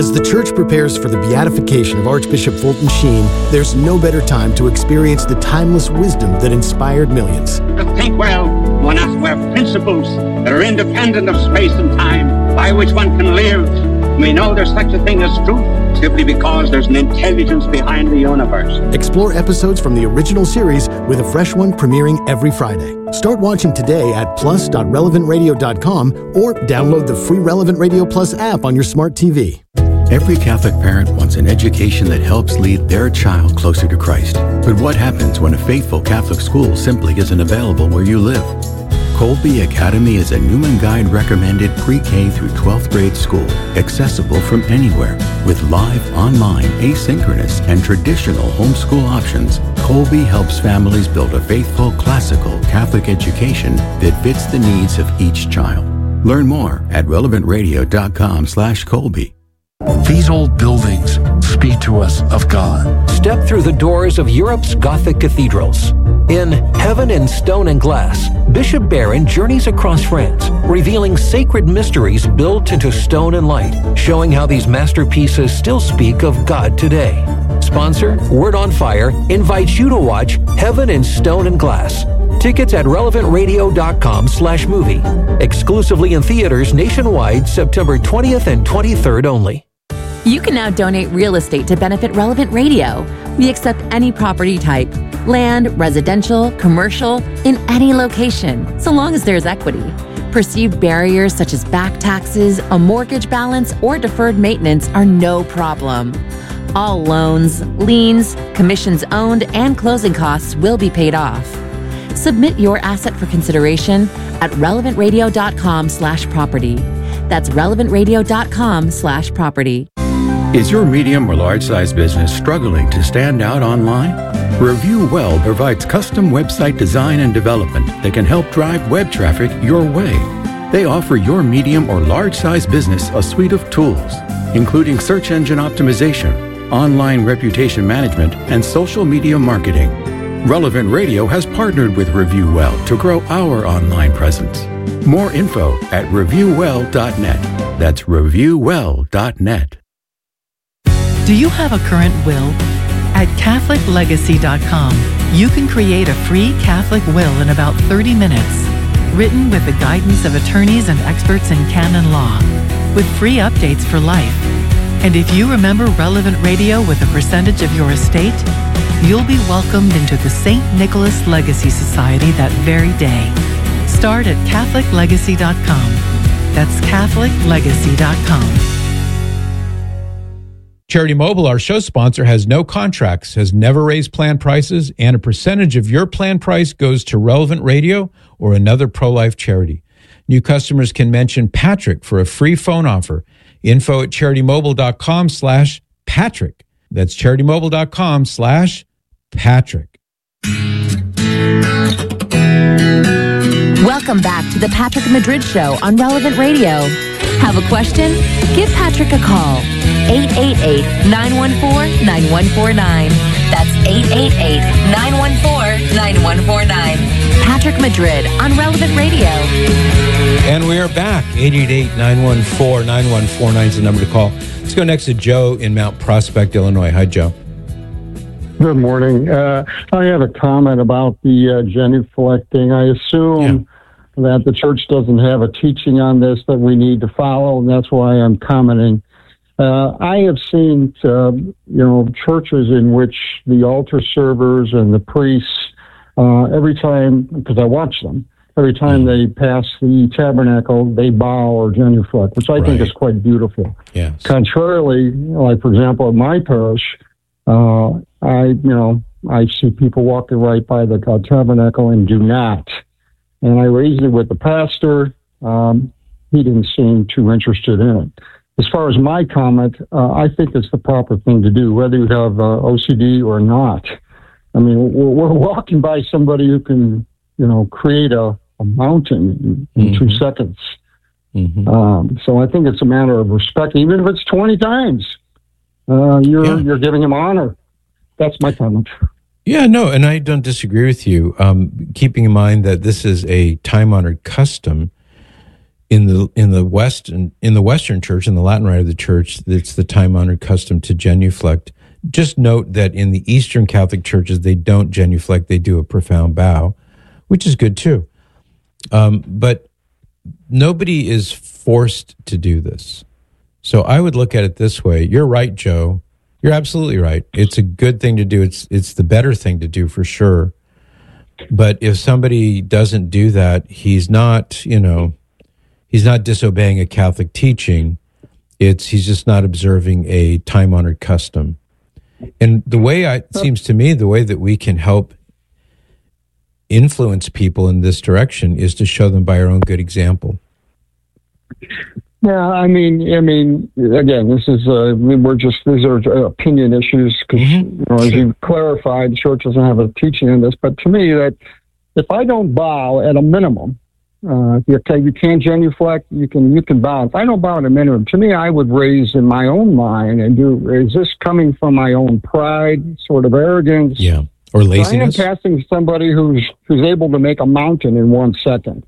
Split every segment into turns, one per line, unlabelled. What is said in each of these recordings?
As the Church prepares for the beatification of Archbishop Fulton Sheen, there's no better time to experience the timeless wisdom that inspired millions.
To think well, one has to have principles that are independent of space and time, by which one can live. We know there's such a thing as truth, simply because there's an intelligence behind the universe.
Explore episodes from the original series with a fresh one premiering every Friday. Start watching today at plus.relevantradio.com or download the free Relevant Radio Plus app on your smart TV.
Every Catholic parent wants an education that helps lead their child closer to Christ. But what happens when a faithful Catholic school simply isn't available where you live? Colby Academy is a Newman Guide recommended pre-K through 12th grade school, accessible from anywhere. With live, online, asynchronous, and traditional homeschool options, Colby helps families build a faithful, classical Catholic education that fits the needs of each child. Learn more at relevantradio.com/Colby.
These old buildings speak to us of God.
Step through the doors of Europe's Gothic cathedrals. In Heaven in Stone and Glass, Bishop Barron journeys across France, revealing sacred mysteries built into stone and light, showing how these masterpieces still speak of God today. Sponsor, Word on Fire, invites you to watch Heaven in Stone and Glass. Tickets at relevantradio.com/movie. Exclusively in theaters nationwide, September 20th and 23rd only.
You can now donate real estate to benefit Relevant Radio. We accept any property type, land, residential, commercial, in any location, so long as there's equity. Perceived barriers such as back taxes, a mortgage balance, or deferred maintenance are no problem. All loans, liens, commissions owned, and closing costs will be paid off. Submit your asset for consideration at relevantradio.com/property. That's relevantradio.com/property.
Is your medium or large-size business struggling to stand out online? Review Well provides custom website design and development that can help drive web traffic your way. They offer your medium or large-size business a suite of tools, including search engine optimization, online reputation management, and social media marketing. Relevant Radio has partnered with Review Well to grow our online presence. More info at reviewwell.net. That's reviewwell.net.
Do you have a current will? At CatholicLegacy.com, you can create a free Catholic will in about 30 minutes, written with the guidance of attorneys and experts in canon law, with free updates for life. And if you remember Relevant Radio with a percentage of your estate, you'll be welcomed into the St. Nicholas Legacy Society that very day. Start at CatholicLegacy.com. That's CatholicLegacy.com.
Charity Mobile, our show sponsor, has no contracts, has never raised plan prices, and a percentage of your plan price goes to Relevant Radio or another pro-life charity. New customers can mention Patrick for a free phone offer. Info at CharityMobile.com/Patrick. That's CharityMobile.com/Patrick.
Welcome back to the Patrick Madrid Show on Relevant Radio. Have a question? Give Patrick a call. 888-914-9149. That's 888-914-9149. Patrick Madrid on Relevant Radio.
And we are back. 888-914-9149 is the number to call. Let's go next to Joe in Mount Prospect, Illinois. Hi, Joe.
Good morning. I had a comment about the genuflecting. I assume that the church doesn't have a teaching on this that we need to follow, and that's why I'm commenting. I have seen, churches in which the altar servers and the priests, every time, because I watch them, every time they pass the tabernacle, they bow or genuflect, which I think is quite beautiful.
Yes.
Contrarily, like, for example, at my parish, I see people walking right by the tabernacle and do not. And I raised it with the pastor. He didn't seem too interested in it. As far as my comment, I think it's the proper thing to do, whether you have OCD or not. I mean, we're walking by somebody who can, create a mountain in 2 seconds. Mm-hmm. So I think it's a matter of respect, even if it's 20 times. You're giving him honor. That's my comment.
Yeah, no, and I don't disagree with you. Keeping in mind that this is a time-honored custom, in the Western Church, in the Latin Rite of the Church, it's the time-honored custom to genuflect. Just note that in the Eastern Catholic churches, they don't genuflect; they do a profound bow, which is good too. But nobody is forced to do this. So I would look at it this way. You're right, Joe. You're absolutely right. It's a good thing to do. It's the better thing to do for sure. But if somebody doesn't do that, he's not disobeying a Catholic teaching. He's just not observing a time-honored custom. And it seems to me, the way that we can help influence people in this direction is to show them by our own good example.
Yeah, I mean, again, these are opinion issues because, as you clarified, the church doesn't have a teaching on this. But to me, that if I don't bow at a minimum, you can genuflect, you can bow. If I don't bow at a minimum, to me, I would raise in my own mind is this coming from my own pride, sort of arrogance?
Yeah, or laziness?
I am passing somebody who's able to make a mountain in 1 second.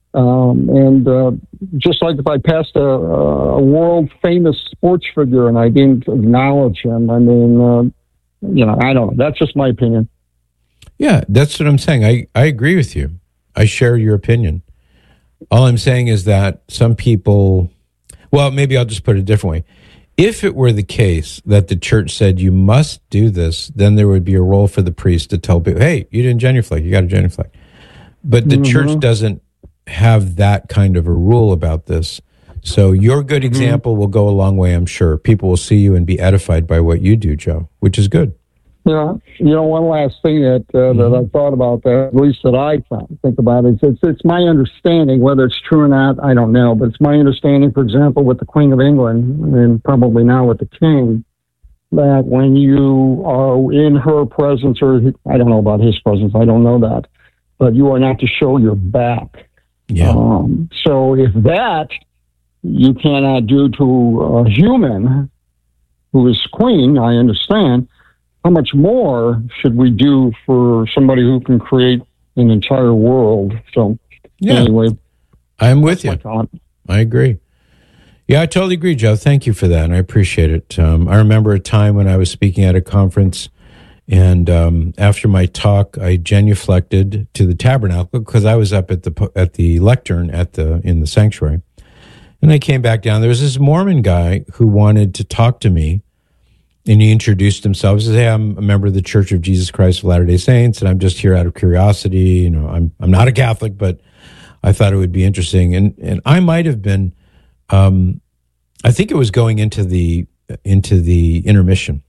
And just like if I passed a world famous sports figure and I didn't acknowledge him, I mean, I don't know. That's just my opinion.
Yeah, that's what I'm saying. I agree with you. I share your opinion. All I'm saying is that some people, well, maybe I'll just put it a different way. If it were the case that the church said you must do this, then there would be a role for the priest to tell people, hey, you didn't genuflect, you got to genuflect. But the church doesn't have that kind of a rule about this. So your good example will go a long way, I'm sure. People will see you and be edified by what you do, Joe, which is good.
Yeah, one last thing that I thought about, at least that I think about, is it's my understanding, whether it's true or not, I don't know, but it's my understanding, for example, with the Queen of England, and probably now with the King, that when you are in her presence, or I don't know about his presence, I don't know that, but you are not to show your back.
Yeah.
So if that you cannot do to a human who is queen, I understand, how much more should we do for somebody who can create an entire world? So anyway,
I'm with you. I agree. Yeah, I totally agree, Joe. Thank you for that, and I appreciate it. I remember a time when I was speaking at a conference, and after my talk, I genuflected to the tabernacle because I was up at the lectern in the sanctuary, and I came back down. There was this Mormon guy who wanted to talk to me, and he introduced himself. He says, "Hey, I'm a member of the Church of Jesus Christ of Latter-day Saints, and I'm just here out of curiosity. I'm not a Catholic, but I thought it would be interesting." And I might have been, I think it was going into the intermission.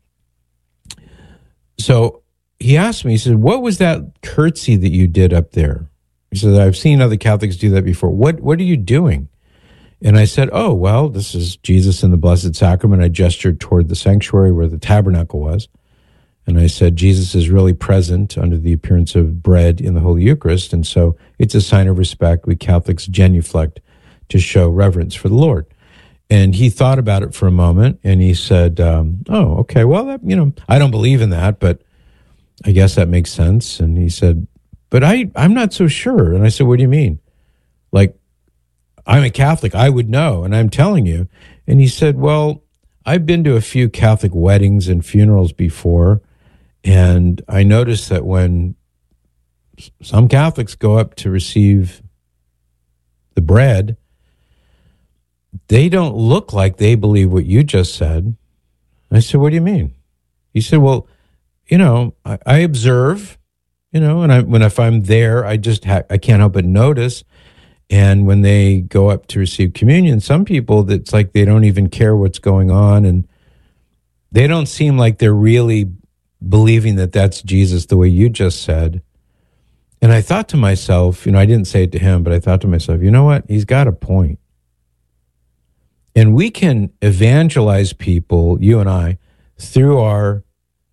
So he asked me, he said, "What was that curtsy that you did up there?" He said, "I've seen other Catholics do that before. What are you doing?" And I said, "Oh, well, this is Jesus in the Blessed Sacrament." I gestured toward the sanctuary where the tabernacle was. And I said, Jesus is really present under the appearance of bread in the Holy Eucharist. And so it's a sign of respect. We Catholics genuflect to show reverence for the Lord. And he thought about it for a moment and he said, "Oh, okay, well, I don't believe in that, but I guess that makes sense." And he said, "But I'm not so sure." And I said, "What do you mean?" Like, I'm a Catholic, I would know, and I'm telling you. And he said, "Well, I've been to a few Catholic weddings and funerals before, and I noticed that when some Catholics go up to receive the bread, they don't look like they believe what you just said." And I said, "What do you mean?" He said, "Well, I observe, and if I'm there, I can't help but notice. And when they go up to receive communion, some people, it's like they don't even care what's going on, and they don't seem like they're really believing that that's Jesus the way you just said." And I thought to myself, I didn't say it to him, but I thought to myself, you know what? He's got a point. And we can evangelize people, you and I, through our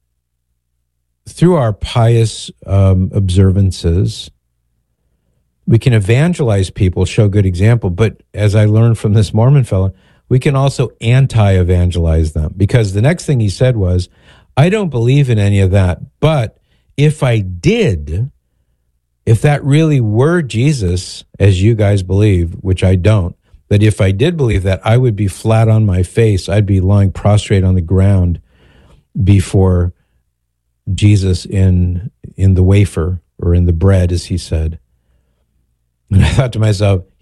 pious observances. We can evangelize people, show good example, but as I learned from this Mormon fellow, we can also anti-evangelize them. Because the next thing he said was, "I don't believe in any of that, but if I did, if that really were Jesus, as you guys believe, which I don't, that if I did believe that, I would be flat on my face. I'd be lying prostrate on the ground before Jesus in the wafer, or in the bread, as he said. And I thought to myself,